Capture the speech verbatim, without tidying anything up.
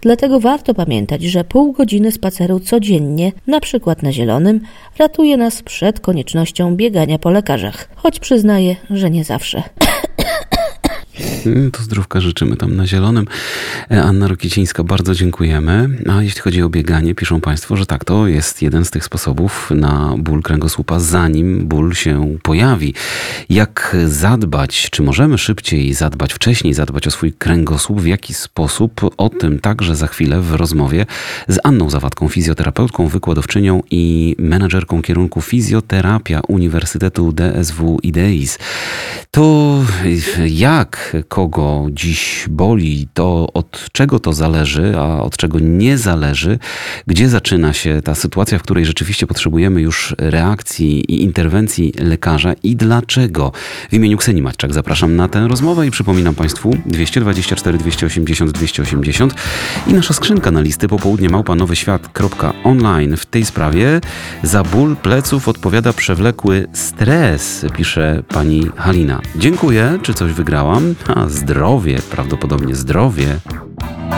Dlatego warto pamiętać, że pół godziny spaceru codziennie, na przykład na zielonym, ratuje nas przed koniecznością biegania po lekarzach. Choć przyznaję, że nie zawsze. To zdrówka życzymy tam na zielonym. Anna Rokicińska, bardzo dziękujemy. A jeśli chodzi o bieganie, piszą Państwo, że tak, to jest jeden z tych sposobów na ból kręgosłupa, zanim ból się pojawi. Jak zadbać, czy możemy szybciej zadbać, wcześniej zadbać o swój kręgosłup, w jaki sposób? O tym także za chwilę w rozmowie z Anną Zawadką, fizjoterapeutką, wykładowczynią i menedżerką kierunku fizjoterapia Uniwersytetu D S W IDEIS. To jak, kogo dziś boli, to od czego to zależy, a od czego nie zależy, gdzie zaczyna się ta sytuacja, w której rzeczywiście potrzebujemy już reakcji i interwencji lekarza i dlaczego. W imieniu Ksenii Maćczak zapraszam na tę rozmowę i przypominam Państwu dwieście dwadzieścia cztery dwieście osiemdziesiąt dwieście osiemdziesiąt i nasza skrzynka na listy popołudnie małpa nowy świat kropka online. W tej sprawie za ból pleców odpowiada przewlekły stres, pisze pani Halina. Dziękuję, czy coś wygrałam? A zdrowie, prawdopodobnie zdrowie.